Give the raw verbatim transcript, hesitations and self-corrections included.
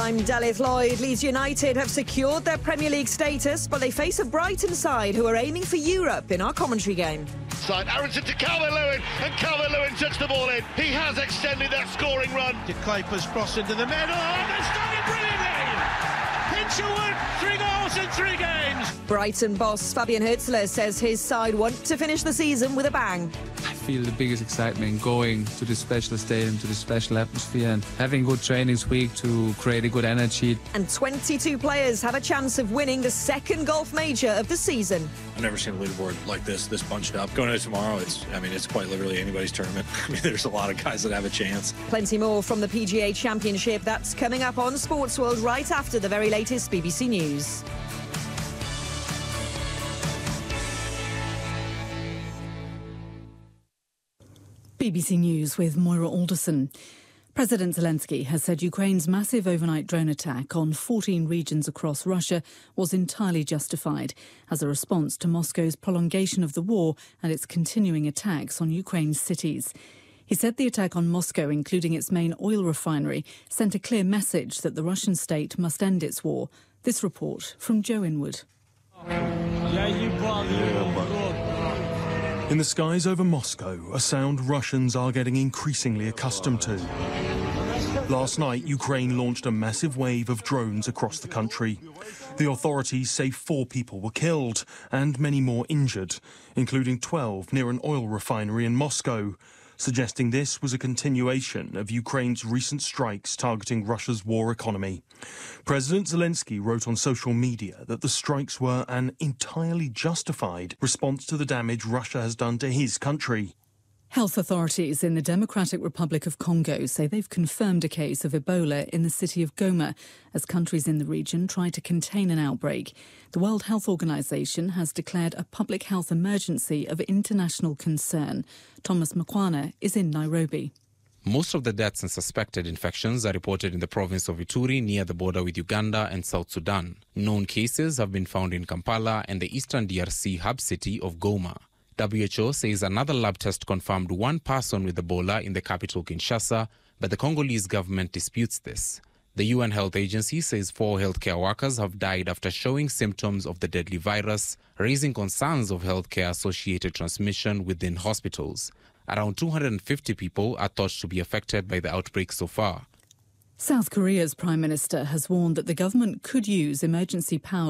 I'm Delith Lloyd. Leeds United have secured their Premier League status, but they face a Brighton side who are aiming for Europe in our commentary game. Side Aronson to Calvert-Lewin, and Calvert-Lewin touched the ball in. He has extended that scoring run. De Kuiper's cross into the middle, and they've started brilliantly! Hinshelwood, three goals in three games! Brighton boss Fabian Hürzeler says his side want to finish the season with a bang. I feel the biggest excitement going to this special stadium, to this special atmosphere, and having good trainings week to create a good energy. And twenty-two players have a chance of winning the second golf major of the season. I've never seen a leaderboard like this, this bunched up. Going into tomorrow, it's, I mean, it's quite literally anybody's tournament. I mean, there's a lot of guys that have a chance. Plenty more from the P G A Championship. That's coming up on Sports World right after the very latest B B C News. B B C News with Moira Alderson. President Zelensky has said Ukraine's massive overnight drone attack on fourteen regions across Russia was entirely justified as a response to Moscow's prolongation of the war and its continuing attacks on Ukraine's cities. He said the attack on Moscow, including its main oil refinery, sent a clear message that the Russian state must end its war. This report from Joe Inwood. In the skies over Moscow, a sound Russians are getting increasingly accustomed to. Last night, Ukraine launched a massive wave of drones across the country. The authorities say four people were killed and many more injured, including twelve near an oil refinery in Moscow, suggesting this was a continuation of Ukraine's recent strikes targeting Russia's war economy. President Zelensky wrote on social media that the strikes were an entirely justified response to the damage Russia has done to his country. Health authorities in the Democratic Republic of Congo say they've confirmed a case of Ebola in the city of Goma as countries in the region try to contain an outbreak. The World Health Organization has declared a public health emergency of international concern. Thomas Mkwana is in Nairobi. Most of the deaths and suspected infections are reported in the province of Ituri near the border with Uganda and South Sudan. Known cases have been found in Kampala and the eastern D R C hub city of Goma. W H O says another lab test confirmed one person with Ebola in the capital Kinshasa, but the Congolese government disputes this. The U N Health Agency says four healthcare workers have died after showing symptoms of the deadly virus, raising concerns of healthcare-associated transmission within hospitals. Around two hundred fifty people are thought to be affected by the outbreak so far. South Korea's Prime Minister has warned that the government could use emergency power